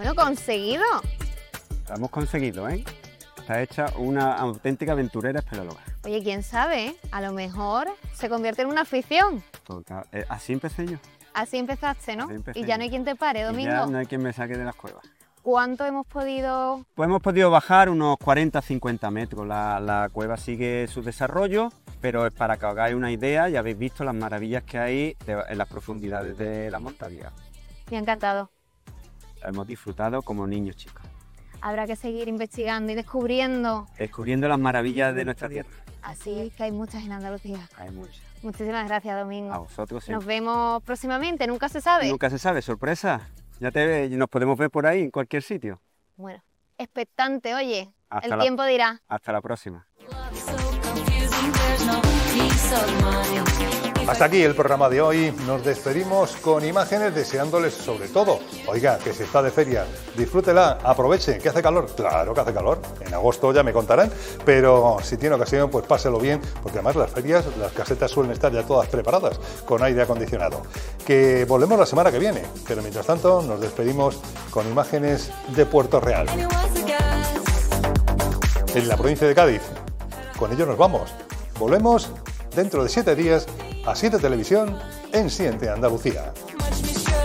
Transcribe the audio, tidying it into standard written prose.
Bueno, conseguido. Lo hemos conseguido, ¿eh? Está hecha una auténtica aventurera espeleóloga. Oye, quién sabe, ¿eh? A lo mejor se convierte en una afición. Total. Así empecé yo. Así empezaste, ¿no? Así empecé Y ya yo. no hay quien te pare, Y Domingo. ya no hay quien me saque de las cuevas. ¿Cuánto hemos podido...? Pues hemos podido bajar unos 40-50 metros. La cueva sigue su desarrollo, pero es para que os hagáis una idea, ya habéis visto las maravillas que hay en las profundidades de la montaña. Me ha encantado. Hemos disfrutado como niños chicos, Habrá que seguir investigando y descubriendo. descubriendo las maravillas de nuestra tierra. Así que hay muchas en Andalucía. Hay muchas. Muchísimas gracias, Domingo. A vosotros sí. Nos vemos próximamente, nunca se sabe. Nunca se sabe, sorpresa. Nos podemos ver por ahí, en cualquier sitio. Bueno, expectante, oye. Hasta El tiempo dirá. Hasta la próxima. Hasta aquí el programa de hoy. Nos despedimos con imágenes deseándoles sobre todo, oiga, que si está de feria, disfrútela, aproveche, que hace calor. Claro que hace calor, en agosto ya me contarán, pero si tiene ocasión, pues páselo bien, porque además las ferias, las casetas suelen estar ya todas preparadas con aire acondicionado. Que volvemos la semana que viene, pero mientras tanto nos despedimos con imágenes de Puerto Real, en la provincia de Cádiz. Con ello nos vamos. Volvemos dentro de 7 días a 7 Televisión en Siente Andalucía.